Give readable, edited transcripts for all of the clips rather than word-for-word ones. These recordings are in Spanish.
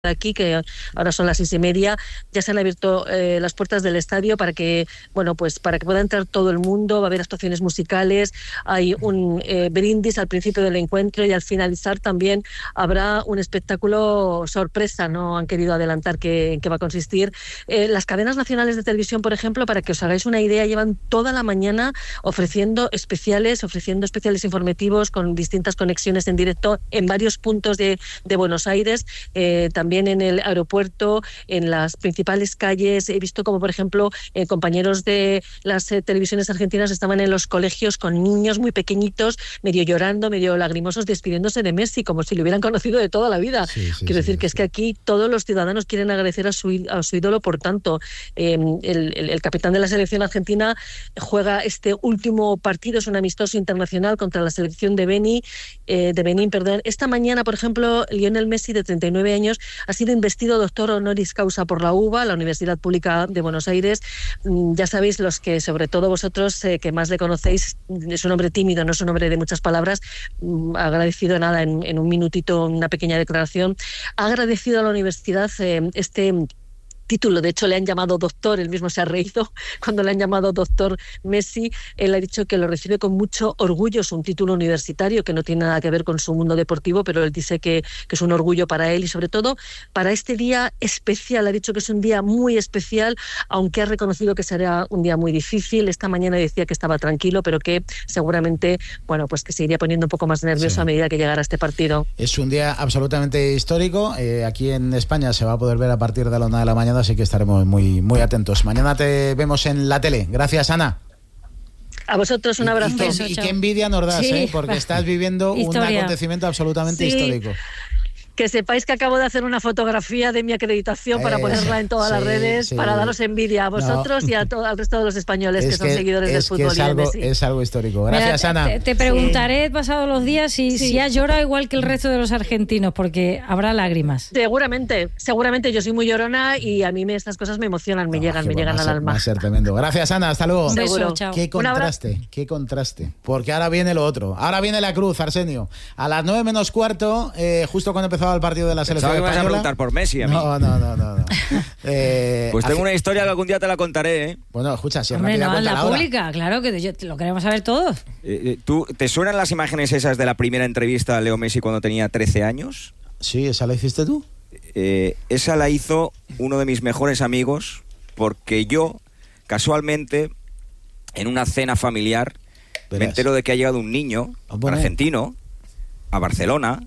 aquí, que ahora son las 6:30, ya se han abierto las puertas del estadio para que, bueno, pues para que pueda entrar todo el mundo. Va a haber actuaciones musicales, hay un brindis al principio del encuentro y al finalizar también habrá un espectáculo sorpresa. No han querido adelantar en qué va a consistir. Las cadenas nacionales de televisión, por ejemplo, para que os hagáis una idea, llevan toda la mañana ofreciendo especiales informativos con distintas conexiones en directo en varios puntos de Buenos Aires, también en el aeropuerto, en las principales calles. He visto como, por ejemplo, compañeros de las televisiones argentinas estaban en los colegios con niños muy pequeñitos, medio llorando, medio lagrimosos, despidiéndose de Messi, como si lo hubieran conocido de toda la vida. Quiero decir que es que aquí todos los ciudadanos quieren agradecer a su ídolo. Por tanto, el capitán de la selección argentina juega este último partido, es un amistoso internacional contra la selección de Benín. Esta mañana, por ejemplo, Lionel Messi, de 39 años, ha sido investido doctor honoris causa por la UBA, la Universidad Pública de Buenos Aires. Ya sabéis, los que, sobre todo vosotros, que más le conocéis, es un hombre tímido, no es un hombre de muchas palabras. Agradecido en un minutito, una pequeña declaración. Ha agradecido a la universidad este título. De hecho, le han llamado doctor, él mismo se ha reído cuando le han llamado doctor Messi. Él ha dicho que lo recibe con mucho orgullo. Es un título universitario que no tiene nada que ver con su mundo deportivo, pero él dice que es un orgullo para él y sobre todo para este día especial. Ha dicho que es un día muy especial, aunque ha reconocido que será un día muy difícil. Esta mañana decía que estaba tranquilo, pero que seguramente, bueno, pues que se iría poniendo un poco más nervioso a medida que llegara este partido. Es un día absolutamente histórico. Aquí en España se va a poder ver a partir de la 1 de la mañana, así que estaremos muy, muy atentos. Mañana te vemos en la tele. Gracias, Ana. A vosotros un abrazo. Y qué envidia nos das, porque estás viviendo un acontecimiento absolutamente histórico. Que sepáis que acabo de hacer una fotografía de mi acreditación para ponerla en todas las redes, para daros envidia a vosotros y al resto de los españoles que son seguidores del fútbol. Es algo histórico. Gracias, Ana. Te preguntaré pasados los días si has llorado igual que el resto de los argentinos, porque habrá lágrimas. Seguramente yo soy muy llorona y a mí estas cosas me emocionan, me llegan al alma. Va a ser tremendo. Gracias, Ana. Hasta luego. Un beso, chao. Qué contraste. Porque ahora viene lo otro. Ahora viene la cruz, Arsenio. A las 9 menos cuarto, justo cuando empezaba el partido de la selección española. ¿Sabes que me vas a preguntar por Messi a mí? No. Pues tengo una historia que algún día te la contaré, ¿eh? Bueno, escucha, si hombre, no, en la pública, claro, que lo queremos saber todos. ¿Tú te suenan las imágenes esas de la primera entrevista a Leo Messi cuando tenía 13 años? Sí, ¿esa la hiciste tú? Esa la hizo uno de mis mejores amigos, porque yo, casualmente, en una cena familiar, me entero de que ha llegado un niño argentino a Barcelona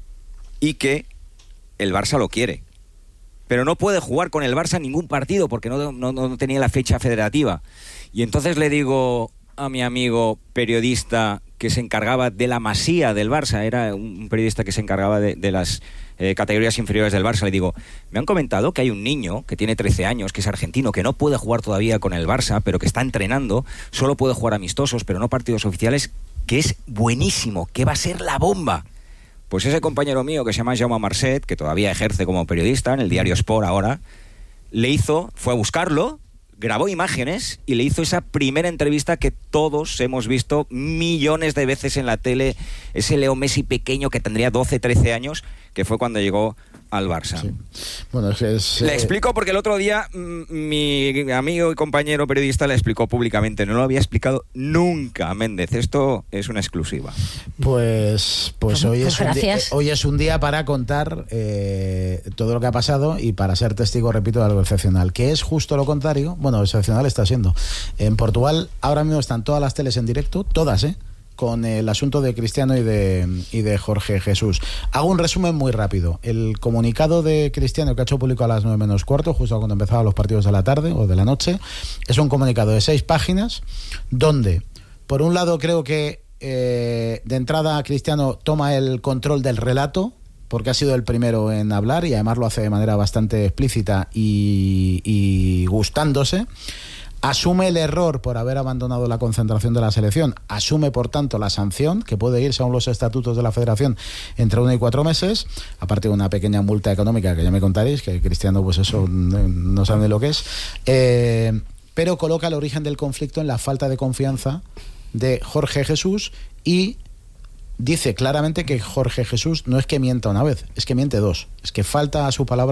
y que el Barça lo quiere. Pero no puede jugar con el Barça ningún partido porque no tenía la fecha federativa. Y entonces le digo a mi amigo periodista que se encargaba de la masía del Barça, era un periodista que se encargaba de las categorías inferiores del Barça, le digo, me han comentado que hay un niño que tiene 13 años, que es argentino, que no puede jugar todavía con el Barça, pero que está entrenando, solo puede jugar amistosos, pero no partidos oficiales, que es buenísimo, que va a ser la bomba. Pues ese compañero mío que se llama Jaume Marcet, que todavía ejerce como periodista en el diario Sport ahora, fue a buscarlo, grabó imágenes y le hizo esa primera entrevista que todos hemos visto millones de veces en la tele, ese Leo Messi pequeño que tendría 12, 13 años, que fue cuando llegó al Barça. Sí. Bueno, le explico porque el otro día mi amigo y compañero periodista le explicó públicamente, no lo había explicado nunca a Méndez, esto es una exclusiva. Pues hoy es un día para contar todo lo que ha pasado y para ser testigo, repito, de algo excepcional, que es justo lo contrario. Bueno, excepcional está siendo. En Portugal ahora mismo están todas las teles en directo, todas, con el asunto de Cristiano y de Jorge Jesús. Hago un resumen muy rápido. El comunicado de Cristiano que ha hecho público a las 9 menos cuarto, justo cuando empezaban los partidos de la tarde o de la noche, es un comunicado de 6 páginas donde, por un lado, creo que de entrada Cristiano toma el control del relato, porque ha sido el primero en hablar y además lo hace de manera bastante explícita y gustándose. Asume el error por haber abandonado la concentración de la selección, asume por tanto la sanción, que puede ir según los estatutos de la federación entre 1 y 4 meses, aparte de una pequeña multa económica que ya me contaréis, que Cristiano pues eso no sabe lo que es, pero coloca el origen del conflicto en la falta de confianza de Jorge Jesús y dice claramente que Jorge Jesús no es que mienta una vez, es que miente dos. Es que falta a su palabra